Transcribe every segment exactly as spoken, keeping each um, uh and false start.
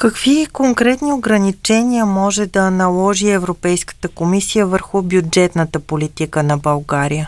Какви конкретни ограничения може да наложи Европейската комисия върху бюджетната политика на България?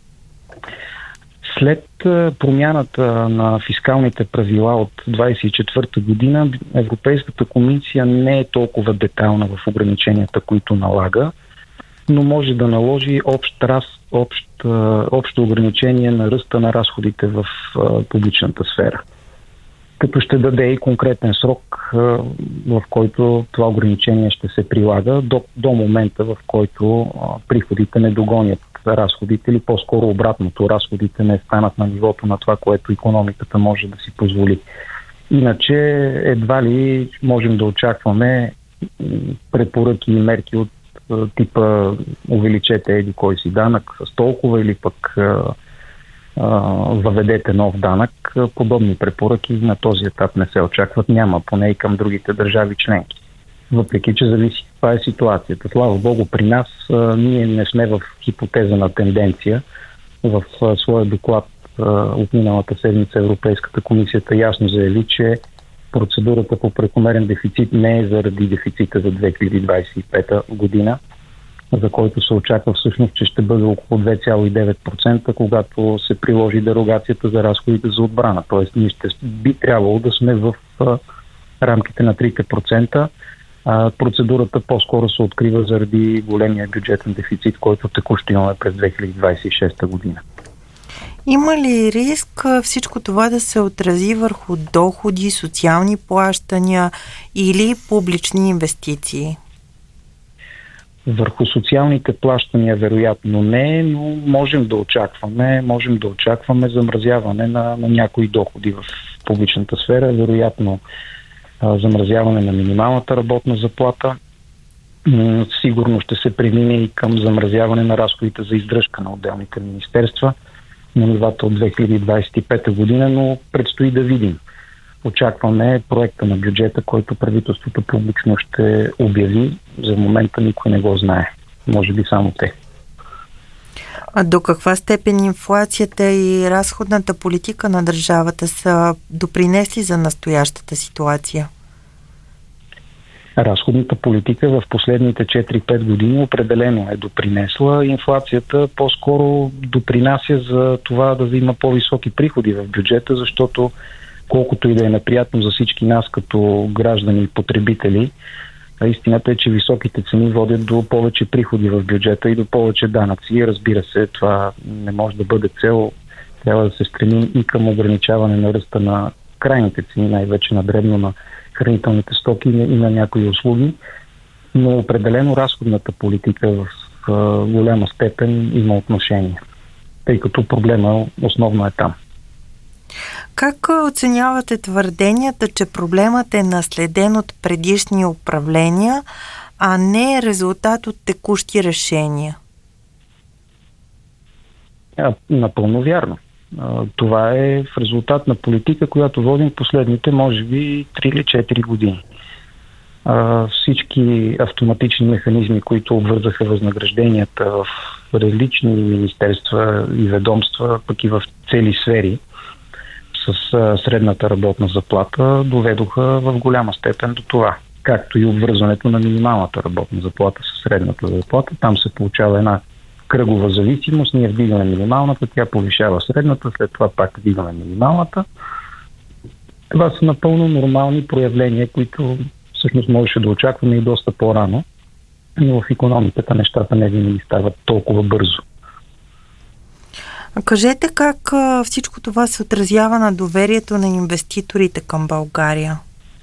След промяната на фискалните правила от двадесет и четвърта година, Европейската комисия не е толкова детайлна в ограниченията, които налага, но може да наложи общ раз, общ, общо ограничение на ръста на разходите в публичната сфера. Като ще даде и конкретен срок, в който това ограничение ще се прилага до, до момента, в който приходите не догонят разходите, или по-скоро обратното, разходите не станат на нивото на това, което икономиката може да си позволи. Иначе едва ли можем да очакваме препоръки и мерки от типа увеличете еди кой си данък с толкова, или пък въведете нов данък. Подобни препоръки на този етап не се очакват. Няма, поне и към другите държави членки. Въпреки че зависи каква е ситуацията. Слава Богу, при нас а, ние не сме в хипотеза на тенденция. В а, своя доклад а, от миналата седмица Европейската комисията ясно заяви, че процедурата по прекомерен дефицит не е заради дефицита за две хиляди двадесет и пета година, за който се очаква всъщност, че ще бъде около две цяло и девет процента, когато се приложи дерогацията за разходите за отбрана. Тоест ние ще би трябвало да сме в а, рамките на три процента. А процедурата по-скоро се открива заради големия бюджетен дефицит, който текущо имаме през две хиляди двадесет и шеста година. Има ли риск всичко това да се отрази върху доходи, социални плащания или публични инвестиции? Върху социалните плащания вероятно не, но можем да очакваме, можем да очакваме замразяване на, на някои доходи в публичната сфера, вероятно замразяване на минималната работна заплата. Сигурно ще се премине и към замразяване на разходите за издръжка на отделните министерства на нивата от две хиляди двадесет и пета година, но предстои да видим. Очакваме проекта на бюджета, който правителството публично ще обяви. За момента никой не го знае. Може би само те. А до каква степен инфлацията и разходната политика на държавата са допринесли за настоящата ситуация? Разходната политика в последните четири-пет години определено е допринесла. Инфлацията по-скоро допринася за това да има по-високи приходи в бюджета, защото колкото и да е неприятно за всички нас като граждани и потребители, истината е, че високите цени водят до повече приходи в бюджета и до повече данъци. Разбира се, това не може да бъде цел. Трябва да се стремим и към ограничаване на ръста на крайните цени, най-вече на дребно на хранителните стоки и на някои услуги. Но определено разходната политика в голяма степен има отношение, тъй като проблема основно е там. Как оценявате твърденията, че проблемът е наследен от предишни управления, а не е резултат от текущи решения? А, напълно вярно. А, това е в резултат на политика, която водим последните, може би, три или четири години. А, всички автоматични механизми, които обвързаха възнагражденията в различни министерства и ведомства, пък и в цели сфери, с средната работна заплата, доведоха в голяма степен до това. Както и обвързването на минималната работна заплата с средната заплата. Там се получава една кръгова зависимост. Ние вдигаме минималната, тя повишава средната, след това пак вдигаме минималната. Това са напълно нормални проявления, които всъщност можеше да очакваме и доста по-рано. Но в икономиката нещата не винаги стават толкова бързо. Кажете как всичко това се отразява на доверието на инвеститорите към България?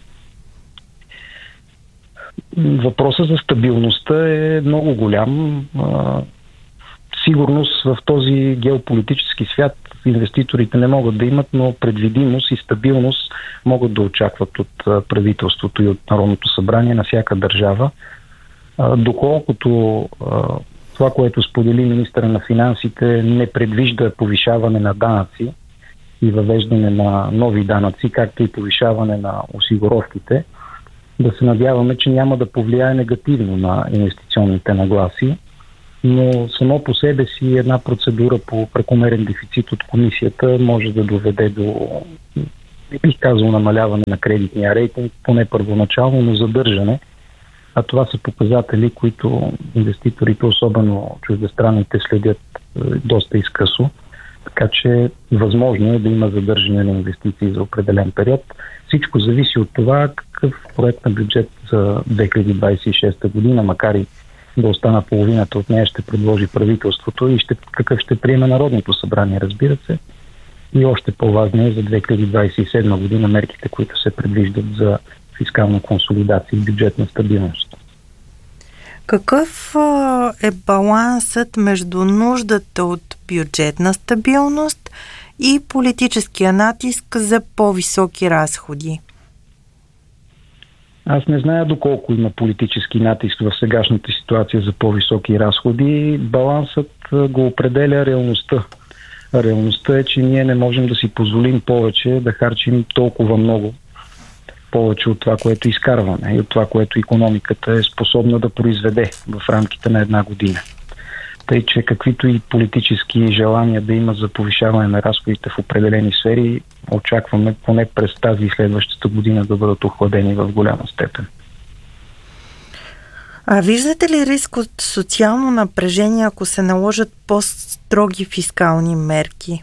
Въпросът за стабилността е много голям. Сигурност в този геополитически свят инвеститорите не могат да имат, но предвидимост и стабилност могат да очакват от правителството и от Народното събрание на всяка държава. Доколкото това, което сподели министъра на финансите, не предвижда повишаване на данъци и въвеждане на нови данъци, както и повишаване на осигуровките, да се надяваме, че няма да повлияе негативно на инвестиционните нагласи, но само по себе си една процедура по прекомерен дефицит от комисията може да доведе до не бих казал намаляване на кредитния рейтинг, поне първоначално, но задържане. А това са показатели, които инвеститорите, особено чуждестранните, следят доста изкъсо. Така че възможно е да има задържане на инвестиции за определен период. Всичко зависи от това какъв проект на бюджет за две хиляди двадесет и шеста година, макар и да остана половината от нея, ще предложи правителството и ще, какъв ще приеме Народното събрание, разбира се. И още по-важно е за две хиляди двадесет и седма година мерките, които се предвиждат за фискална консолидация и бюджетна стабилност. Какъв е балансът между нуждата от бюджетна стабилност и политическия натиск за по-високи разходи? Аз не зная доколко има политически натиск в сегашната ситуация за по-високи разходи. Балансът го определя реалността. Реалността е, че ние не можем да си позволим повече да харчим толкова много, повече от това, което изкарваме и от това, което икономиката е способна да произведе в рамките на една година. Тъй, че каквито и политически желания да има за повишаване на разходите в определени сфери, очакваме поне през тази и следващата година да бъдат охладени в голяма степен. А виждате ли риск от социално напрежение, ако се наложат по-строги фискални мерки?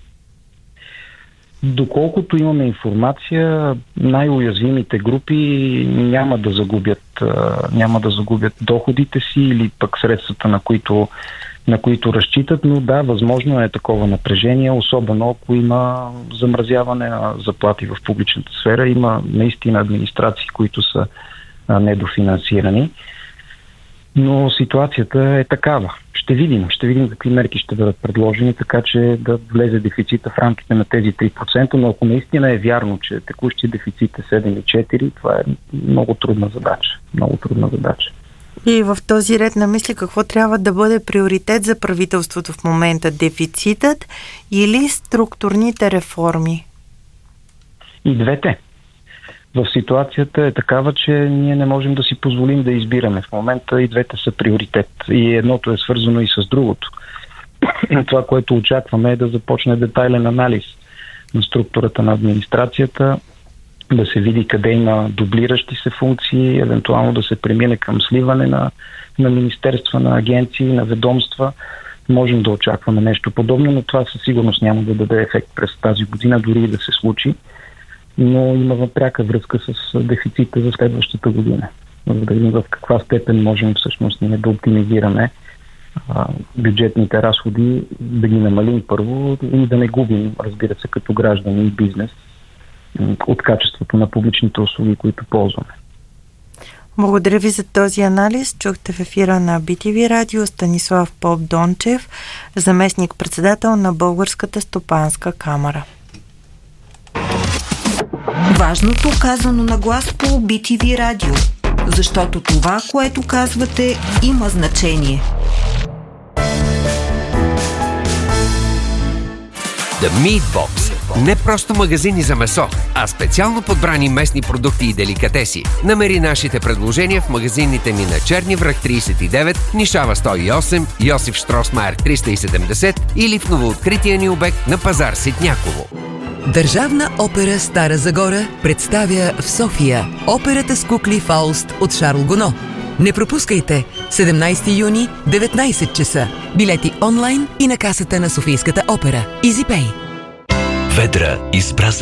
Доколкото имаме информация, най-уязвимите групи няма да загубят, няма да загубят доходите си или пък средствата, на които, на които разчитат, но да, възможно е такова напрежение, особено ако има замразяване на заплати в публичната сфера. Има наистина администрации, които са недофинансирани. Но ситуацията е такава. Ще видим. Ще видим какви мерки ще бъдат предложени, така че да влезе дефицита в рамките на тези три процента, но ако наистина е вярно, че текущия дефицит е седем цяло и четири, това е много трудна задача. Много трудна задача. И в този ред на мисли, какво трябва да бъде приоритет за правителството в момента? Дефицитът или структурните реформи? И двете. В ситуацията е такава, че ние не можем да си позволим да избираме. В момента и двете са приоритет. И едното е свързано и с другото. Това, което очакваме, е да започне детайлен анализ на структурата на администрацията, да се види къде има дублиращи се функции, евентуално да се премине към сливане на, на министерства, на агенции, на ведомства. Можем да очакваме нещо подобно, но това със сигурност няма да даде ефект през тази година, дори и да се случи. Но има пряка връзка с дефицита за следващата година. За да видим в каква степен можем всъщност ние да оптимизираме а, бюджетните разходи, да ги намалим първо и да не губим, разбира се, като граждани и бизнес от качеството на публичните услуги, които ползваме. Благодаря ви за този анализ. Чухте в ефира на Би Ти Ви радио Станислав Попдончев, заместник-председател на Българската стопанска камара. Важното казано на глас по Би Ти Ви радио, защото това, което казвате, има значение. The Meat Box. Не просто магазини за месо, а специално подбрани местни продукти и деликатеси. Намери нашите предложения в магазините ни на Черни връх тридесет и девет, Нишава сто и осем, Йосиф Штросмайер триста и седемдесет или в новооткрития ни обект на пазар Ситняково. Държавна опера Стара Загора представя в София операта с кукли Фауст от Шарл Гоно. Не пропускайте! седемнайсети юни, деветнайсет часа. Билети онлайн и на касата на Софийската опера. EasyPay. Ведра изпразна